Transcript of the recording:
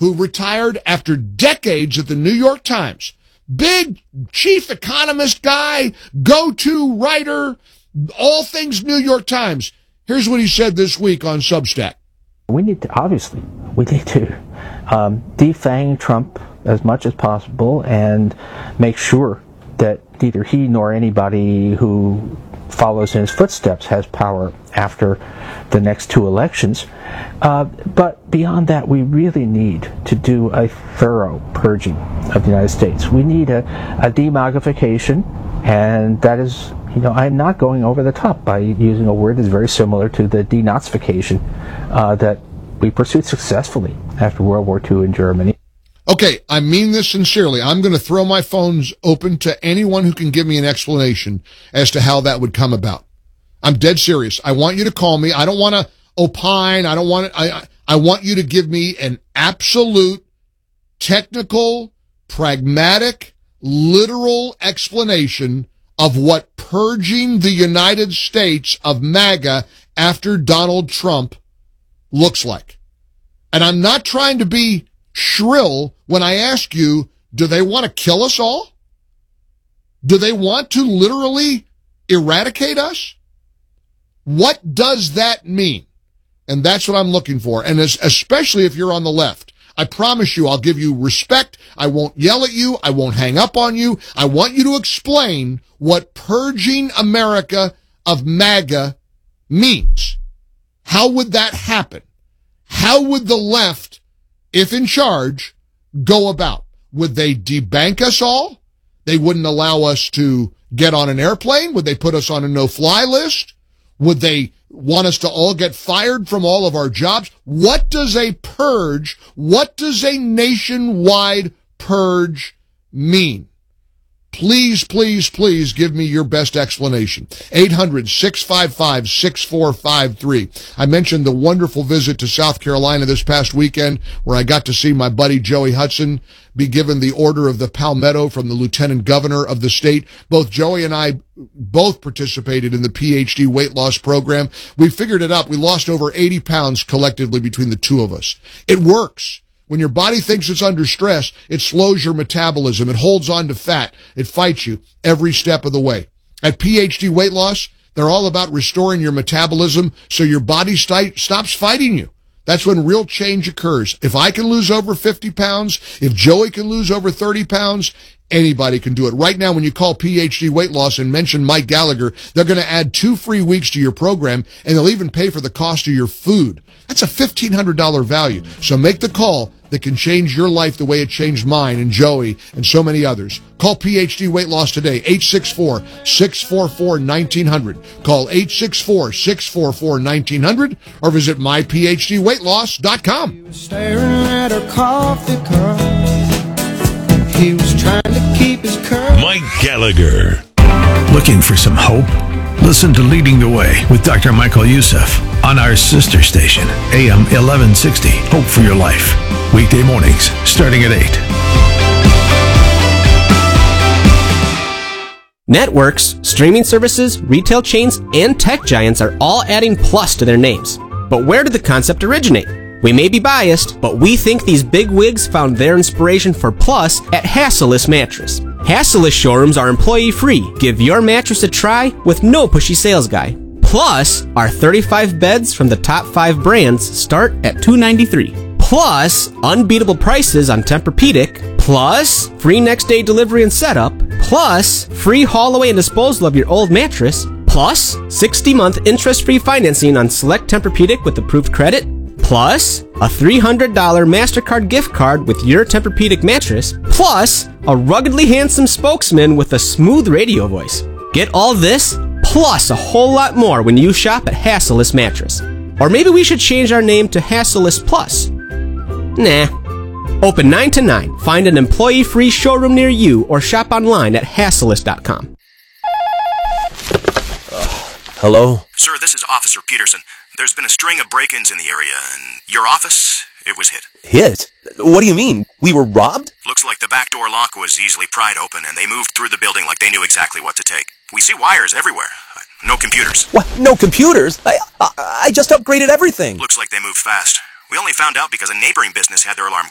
who retired after decades at the New York Times. Big chief economist guy, go-to writer, all things New York Times. Here's what he said this week on Substack. We need to defang Trump as much as possible and make sure that neither he nor anybody who follows in his footsteps has power after the next two elections. But beyond that, we really need to do a thorough purging of the United States. We need a demogification, and that is, I'm not going over the top by using a word that's very similar to the denazification that we pursued successfully after World War II in Germany. Okay, I mean this sincerely. I'm going to throw my phones open to anyone who can give me an explanation as to how that would come about. I'm dead serious. I want you to call me. I don't want to opine. I want you to give me an absolute, technical, pragmatic, literal explanation of what purging the United States of MAGA after Donald Trump looks like. And I'm not trying to be shrill when I ask you, do they want to kill us all? Do they want to literally eradicate us? What does that mean? And that's what I'm looking for. And especially if you're on the left, I promise you I'll give you respect. I won't yell at you. I won't hang up on you. I want you to explain what purging America of MAGA means. How would that happen? How would the left, if in charge, go about? Would they debank us all? They wouldn't allow us to get on an airplane? Would they put us on a no-fly list? Would they want us to all get fired from all of our jobs? What does a purge, what does a nationwide purge mean? Please, please, please give me your best explanation. 800-655-6453. I mentioned the wonderful visit to South Carolina this past weekend where I got to see my buddy Joey Hudson be given the Order of the Palmetto from the Lieutenant Governor of the state. Both Joey and I both participated in the PhD weight loss program. We figured it out. We lost over 80 pounds collectively between the two of us. It works. When your body thinks it's under stress, it slows your metabolism. It holds on to fat. It fights you every step of the way. At PhD Weight Loss, they're all about restoring your metabolism so your body stops fighting you. That's when real change occurs. If I can lose over 50 pounds, if Joey can lose over 30 pounds, anybody can do it. Right now, when you call PhD Weight Loss and mention Mike Gallagher, they're going to add 2 free weeks to your program, and they'll even pay for the cost of your food. That's a $1,500 value. So make the call that can change your life the way it changed mine and Joey and so many others. Call PhD Weight Loss today, 864-644-1900. Call 864-644-1900 or visit myphdweightloss.com. He was staring at her coffee cup. He was trying to keep his curl. Mike Gallagher. Looking for some hope? Listen to Leading the Way with Dr. Michael Youssef on our sister station, AM 1160, Hope for Your Life. Weekday mornings, starting at 8. Networks, streaming services, retail chains, and tech giants are all adding plus to their names. But where did the concept originate? We may be biased, but we think these big wigs found their inspiration for plus at Hassellus Mattress. Hassellus showrooms are employee-free. Give your mattress a try with no pushy sales guy. Plus, our 35 beds from the top 5 brands start at $293. Plus, unbeatable prices on Tempur-Pedic. Plus, free next-day delivery and setup. Plus, free haul away and disposal of your old mattress. Plus, 60-month interest-free financing on select Tempur-Pedic with approved credit. Plus, a $300 MasterCard gift card with your Tempur-Pedic mattress. Plus, a ruggedly handsome spokesman with a smooth radio voice. Get all this, plus a whole lot more when you shop at Hassellus Mattress. Or maybe we should change our name to Hassellus Plus. Nah. Open 9 to 9. Find an employee-free showroom near you or shop online at Hassellus.com. Hello? Sir, this is Officer Peterson. There's been a string of break-ins in the area, and your office, it was hit. Hit? What do you mean? We were robbed? Looks like the back door lock was easily pried open, and they moved through the building like they knew exactly what to take. We see wires everywhere. No computers. What? No computers? I just upgraded everything. Looks like they moved fast. We only found out because a neighboring business had their alarm